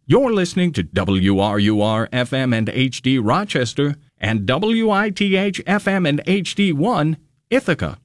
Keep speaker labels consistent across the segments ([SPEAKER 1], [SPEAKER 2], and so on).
[SPEAKER 1] You're listening to WRUR-FM and HD Rochester and WITH-FM and HD1 Ithaca.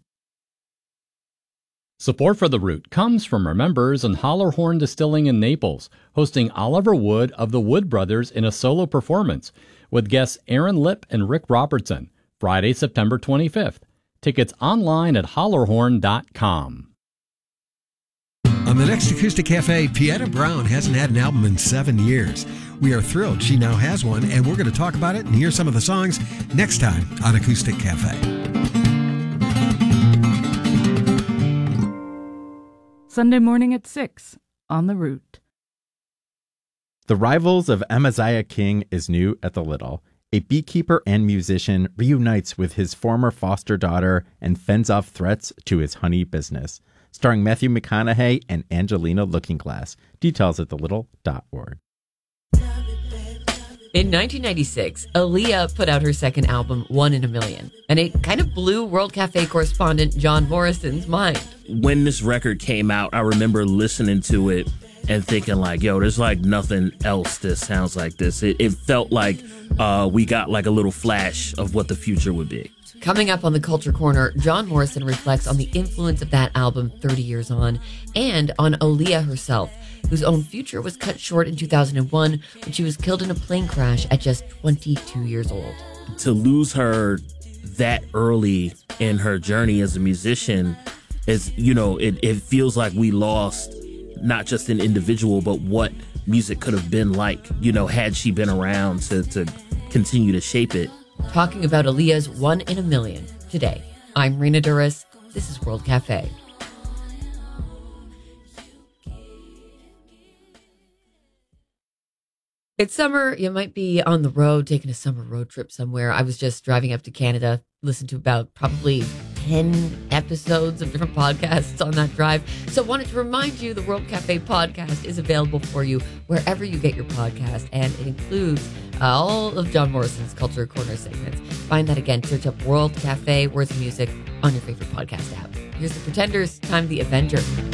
[SPEAKER 2] Support for The Root comes from our members in Hollerhorn Distilling in Naples, hosting Oliver Wood of the Wood Brothers in a solo performance with guests Aaron Lipp and Rick Robertson, Friday, September 25th. Tickets online at hollerhorn.com.
[SPEAKER 3] On the next Acoustic Cafe, Pietta Brown hasn't had an album in 7 years. We are thrilled she now has one, and we're going to talk about it and hear some of the songs next time on Acoustic Cafe.
[SPEAKER 4] Sunday morning at 6 on The Root.
[SPEAKER 5] The Rivals of Amaziah King is new at the Little. A beekeeper and musician reunites with his former foster daughter and fends off threats to his honey business. Starring Matthew McConaughey and Angelina Lookingglass. Details at thelittle.org.
[SPEAKER 6] In 1996, Aaliyah put out her second album, One in a Million, and it kind of blew World Cafe correspondent John Morrison's mind.
[SPEAKER 7] When this record came out, I remember listening to it and thinking like, yo, there's like nothing else that sounds like this. It felt like we got like a little flash of what the future would be.
[SPEAKER 6] Coming up on the Culture Corner, John Morrison reflects on the influence of that album 30 years on, and on Aaliyah herself, whose own future was cut short in 2001 when she was killed in a plane crash at just 22 years old.
[SPEAKER 7] To lose her that early in her journey as a musician is, it feels like we lost not just an individual, but what music could have been like, had she been around to continue to shape it.
[SPEAKER 6] Talking about Aaliyah's One in a Million today. I'm Rena Duras. This is World Cafe. It's summer. You might be on the road, taking a summer road trip somewhere. I was just driving up to Canada, listened to about probably 10 episodes of different podcasts on that drive. So wanted to remind you the World Cafe podcast is available for you wherever you get your podcast, and it includes all of John Morrison's Culture Corner segments. Find that again. Search up World Cafe, Words of Music on your favorite podcast app. Here's the Pretenders, Time the Avenger.